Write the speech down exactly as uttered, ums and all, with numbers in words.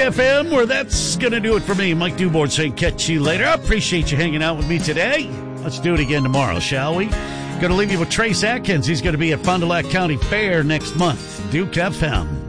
F M, where that's going to do it for me. Mike Dubord saying catch you later. I appreciate you hanging out with me today. Let's do it again tomorrow, shall we? Going to leave you with Trace Atkins. He's going to be at Fond du Lac County Fair next month. Duke F M.